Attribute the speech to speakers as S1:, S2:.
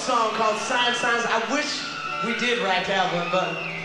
S1: song called Signs. I wish we did Rag Alvin, but